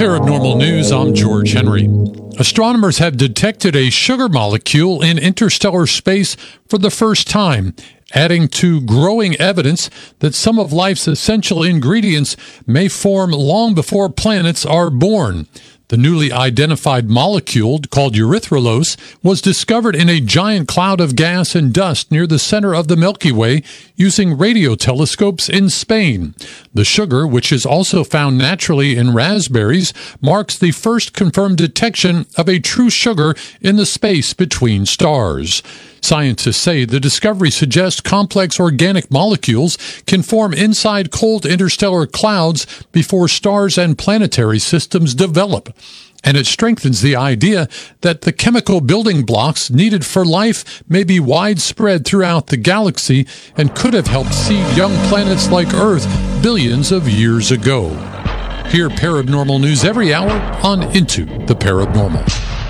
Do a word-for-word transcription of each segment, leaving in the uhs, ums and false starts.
Paranormal News, I'm George Henry. Astronomers have detected a sugar molecule in interstellar space for the first time, adding to growing evidence that some of life's essential ingredients may form long before planets are born. The newly identified molecule, called erythrulose, was discovered in a giant cloud of gas and dust near the center of the Milky Way using radio telescopes in Spain. The sugar, which is also found naturally in raspberries, marks the first confirmed detection of a true sugar in the space between stars. Scientists say the discovery suggests complex organic molecules can form inside cold interstellar clouds before stars and planetary systems develop. And it strengthens the idea that the chemical building blocks needed for life may be widespread throughout the galaxy and could have helped seed young planets like Earth billions of years ago. Hear paranormal news every hour on Into the Paranormal.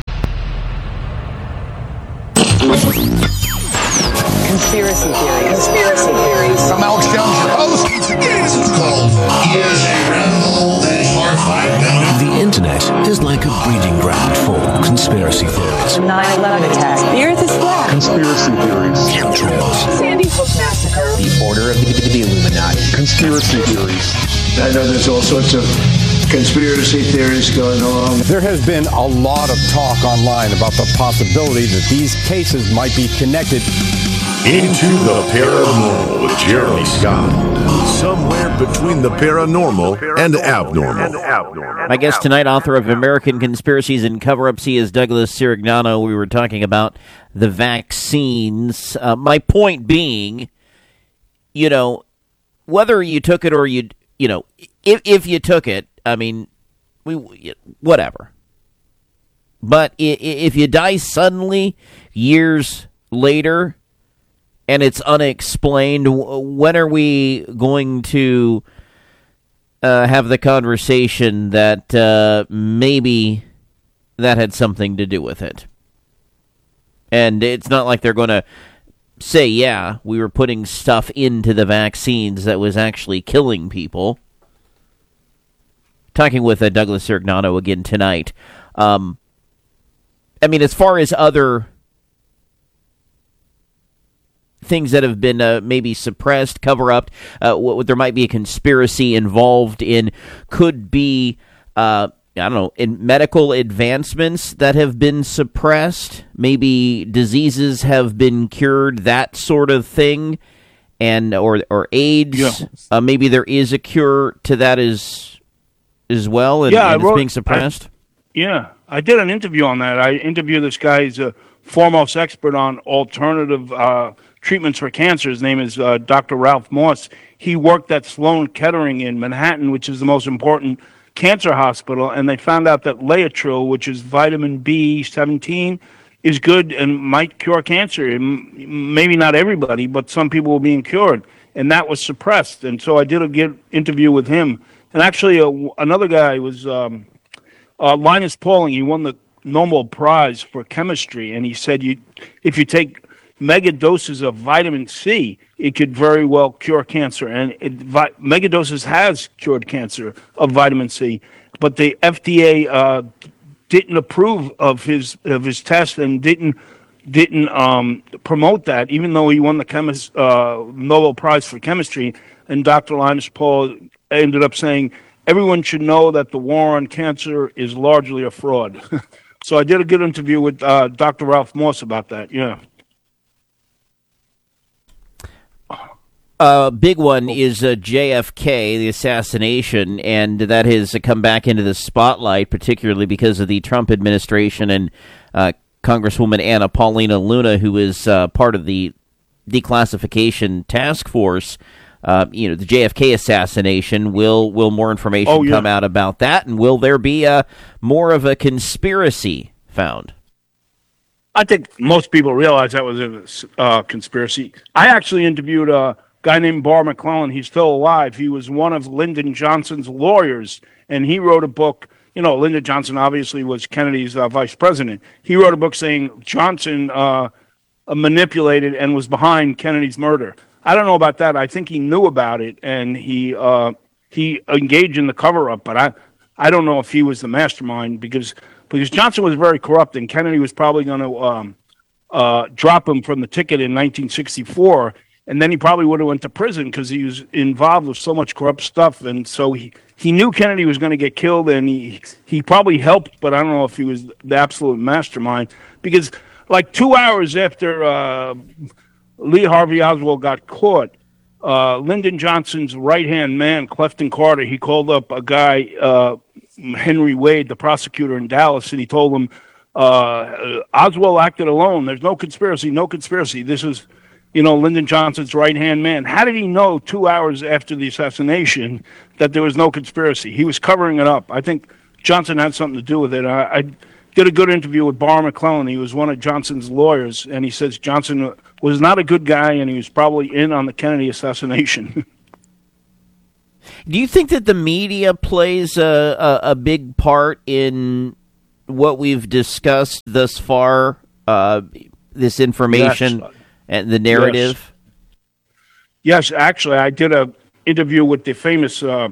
Conspiracy theories. Conspiracy theories. I'm Alex Jones, your host. This is called Is a Rebel That Is Horrified. The internet is like a breeding ground for conspiracy theories. nine eleven attack. The earth is flat. Conspiracy theories. Chemtrails. Sandy Hook massacre. The Order of the, the Illuminati. Conspiracy theories. I know there's all sorts of conspiracy theories going on. There has been a lot of talk online about the possibility that these cases might be connected. Into the Paranormal with Jeremy Scott. Somewhere between the paranormal and abnormal. My guest tonight, author of American Conspiracies and Cover-Ups, he is Douglas Sirignano. We were talking about the vaccines. Uh, my point being, you know, whether you took it or you, you know, if if you took it, I mean, we whatever. But if you die suddenly, years later, and it's unexplained, when are we going to uh, have the conversation that uh, maybe that had something to do with it? And it's not like they're going to say, yeah, we were putting stuff into the vaccines that was actually killing people. Talking with uh, Douglas Sirignano again tonight. Um, I mean, as far as other things that have been uh, maybe suppressed, cover up, uh, what, what there might be a conspiracy involved in, could be, uh, I don't know, in medical advancements that have been suppressed. Maybe diseases have been cured, that sort of thing, and or or AIDS. Yeah. Uh, maybe there is a cure to that as as well, and, yeah, and wrote, it's being suppressed? I, yeah, I did an interview on that. I interviewed this guy. He's a foremost expert on alternative uh, treatments for cancer. His name is uh, Doctor Ralph Moss. He worked at Sloan Kettering in Manhattan, which is the most important cancer hospital, and they found out that Laetrile, which is vitamin B seventeen, is good and might cure cancer. Maybe not everybody, but some people were being cured, and that was suppressed. And so I did a good interview with him. And actually, uh, another guy was um, uh, Linus Pauling. He won the Nobel Prize for chemistry, and he said, "You, if you take mega doses of vitamin C, it could very well cure cancer." And it, vi- mega doses has cured cancer of vitamin C, but the F D A uh, didn't approve of his of his test and didn't didn't um, promote that, even though he won the chemist uh, Nobel Prize for chemistry. And Doctor Linus Pauling ended up saying, everyone should know that the war on cancer is largely a fraud. So I did a good interview with uh, Doctor Ralph Moss about that, yeah. A uh, big one is uh, J F K, the assassination, and that has come back into the spotlight, particularly because of the Trump administration and uh, Congresswoman Anna Paulina Luna, who is uh, part of the declassification task force. Uh, you know, the J F K assassination. Will will more information oh, yeah. come out about that, and will there be a more of a conspiracy found? I think most people realize that was a uh, conspiracy. I actually interviewed a guy named Barr McClellan. He's still alive. He was one of Lyndon Johnson's lawyers, and he wrote a book. You know, Lyndon Johnson obviously was Kennedy's uh, vice president. He wrote a book saying Johnson uh, manipulated and was behind Kennedy's murder. I don't know about that. I think he knew about it, and he uh, he engaged in the cover-up. But I, I don't know if he was the mastermind because because Johnson was very corrupt, and Kennedy was probably going to um, uh, drop him from the ticket in nineteen sixty-four, and then he probably would have went to prison because he was involved with so much corrupt stuff, and so he, he knew Kennedy was going to get killed, and he he probably helped, but I don't know if he was the absolute mastermind because like two hours after uh, Lee Harvey Oswald got caught, uh, Lyndon Johnson's right-hand man, Clifton Carter, he called up a guy, uh, Henry Wade, the prosecutor in Dallas, and he told him, uh, Oswald acted alone. There's no conspiracy, no conspiracy. This is, you know, Lyndon Johnson's right-hand man. How did he know two hours after the assassination that there was no conspiracy? He was covering it up. I think Johnson had something to do with it. I, I did a good interview with Barr McClellan. He was one of Johnson's lawyers, and he says Johnson was not a good guy, and he was probably in on the Kennedy assassination. Do you think that the media plays a, a, a big part in what we've discussed thus far, uh, this information yes. and the narrative? Yes. yes, actually, I did an interview with the famous uh,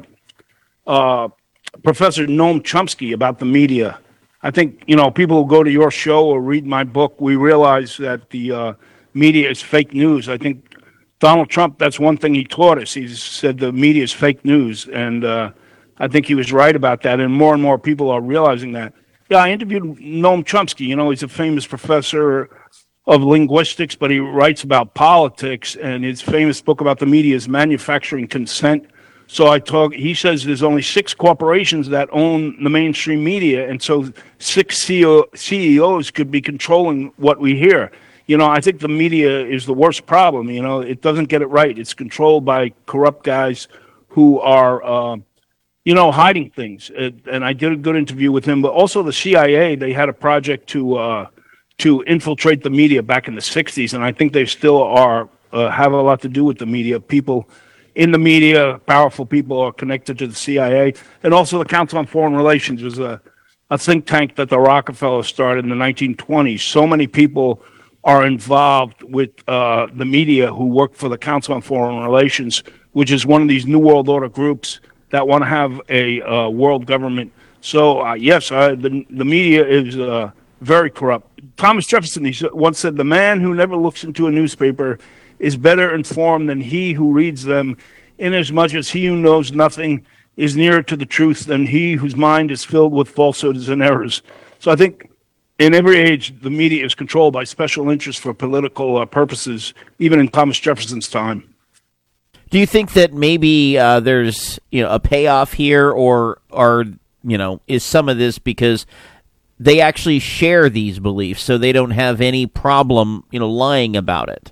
uh, Professor Noam Chomsky about the media. I think, you know, people who go to your show or read my book, we realize that the uh, media is fake news. I think Donald Trump, that's one thing he taught us. He said the media is fake news, and uh, I think he was right about that, and more and more people are realizing that. Yeah, I interviewed Noam Chomsky. You know, he's a famous professor of linguistics, but he writes about politics, and his famous book about the media is Manufacturing Consent. So I talk. He says there's only six corporations that own the mainstream media, and so six C E Os could be controlling what we hear. You know, I think the media is the worst problem. You know, it doesn't get it right. It's controlled by corrupt guys who are, uh, you know, hiding things. It, and I did a good interview with him. But also the C I A, they had a project to uh, to infiltrate the media back in the sixties, and I think they still are uh, have a lot to do with the media. People in the media, powerful people, are connected to the C I A, and also the Council on Foreign Relations was a, a think tank that the Rockefellers started in the nineteen twenties. So many people are involved with uh, the media who work for the Council on Foreign Relations, which is one of these New World Order groups that want to have a uh, world government. So, uh, yes, uh, the, the media is uh, very corrupt. Thomas Jefferson he once said, the man who never looks into a newspaper is better informed than he who reads them, inasmuch as he who knows nothing is nearer to the truth than he whose mind is filled with falsehoods and errors. So I think in every age, the media is controlled by special interests for political uh, purposes, even in Thomas Jefferson's time. Do you think that maybe uh, there's you know a payoff here, or or you know is some of this because they actually share these beliefs, so they don't have any problem you know lying about it?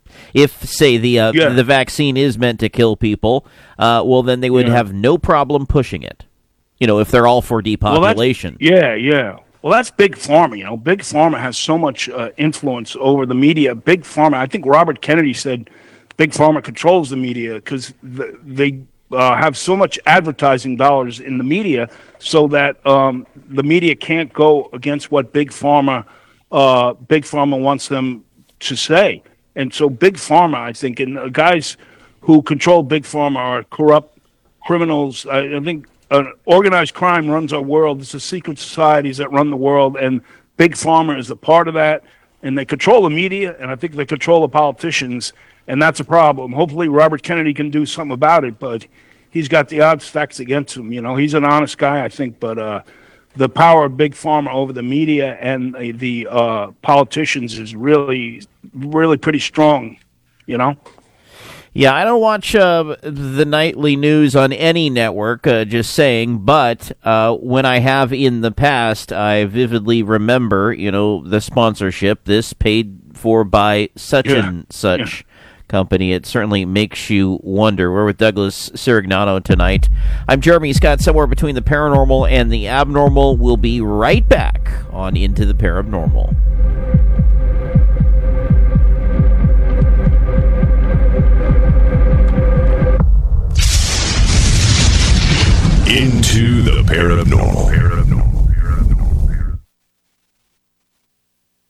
If, say, the uh, yeah. the vaccine is meant to kill people, uh, well, then they would yeah. have no problem pushing it. You know, if they're all for depopulation. Well, yeah, yeah. Well, that's Big Pharma, you know. Big Pharma has so much uh, influence over the media. Big Pharma, I think Robert Kennedy said Big Pharma controls the media because the, they uh, have so much advertising dollars in the media so that um, the media can't go against what Big Pharma, uh, Big Pharma wants them to say. And so Big Pharma, I think, and uh, guys who control Big Pharma are corrupt criminals. I, I think Uh, organized crime runs our world. It's the secret societies that run the world, and Big Pharma is a part of that. And they control the media, and I think they control the politicians, and that's a problem. Hopefully Robert Kennedy can do something about it, but he's got the odds stacked against him. You know, he's an honest guy, I think, but uh, the power of Big Pharma over the media and the, the uh, politicians is really, really pretty strong, you know? Yeah, I don't watch uh, the nightly news on any network, uh, just saying, but uh, when I have in the past, I vividly remember, you know, the sponsorship, this paid for by such yeah. and such yeah. company. It certainly makes you wonder. We're with Douglas Sirignano tonight. I'm Jeremy Scott, somewhere between the paranormal and the abnormal. We'll be right back on Into the Paranormal. Into the Paranormal.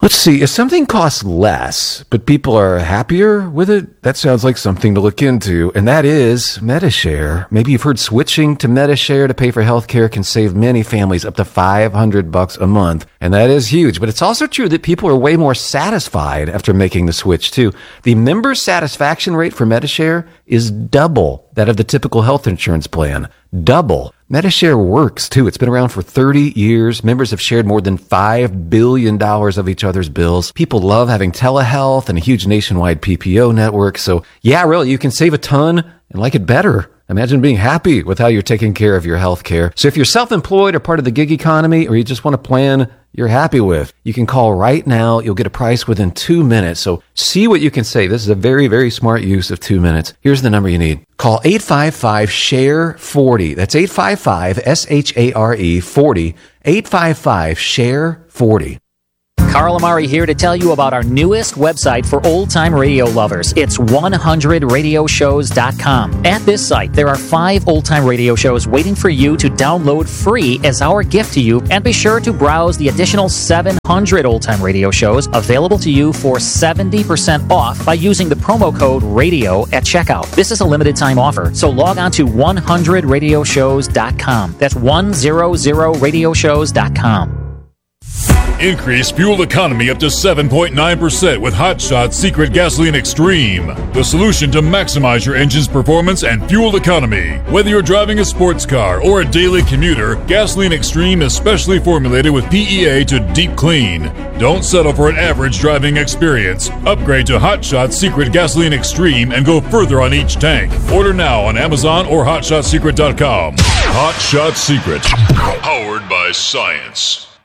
Let's see, if something costs less, but people are happier with it, that sounds like something to look into, and that is Medi-Share. Maybe you've heard switching to Medi-Share to pay for healthcare can save many families up to five hundred bucks a month, and that is huge. But it's also true that people are way more satisfied after making the switch, too. The member satisfaction rate for Medi-Share is double that of the typical health insurance plan. Double. Medi-Share works, too. It's been around for thirty years. Members have shared more than five billion dollars of each other's bills. People love having telehealth and a huge nationwide P P O network. So, yeah, really, you can save a ton and like it better. Imagine being happy with how you're taking care of your health care. So if you're self-employed or part of the gig economy, or you just want a plan you're happy with, you can call right now. You'll get a price within two minutes. So see what you can save. This is a very, very smart use of two minutes. Here's the number you need. Call eight five five, S H A R E, forty. That's eight five five, S H A R E, forty. eight five five, S H A R E, forty. Carl Amari here to tell you about our newest website for old-time radio lovers. It's one hundred radio shows dot com. At this site, there are five old-time radio shows waiting for you to download free as our gift to you, and be sure to browse the additional seven hundred old-time radio shows available to you for seventy percent off by using the promo code RADIO at checkout. This is a limited-time offer, so log on to one hundred radio shows dot com. That's one hundred radio shows dot com. Increase fuel economy up to seven point nine percent with Hot Shots Secret Gasoline Extreme, the solution to maximize your engine's performance and fuel economy. Whether you're driving a sports car or a daily commuter, Gasoline Extreme is specially formulated with P E A to deep clean. Don't settle for an average driving experience. Upgrade to Hot Shots Secret Gasoline Extreme and go further on each tank. Order now on Amazon or hot shot secret dot com. Hot Shots Secret, powered by science.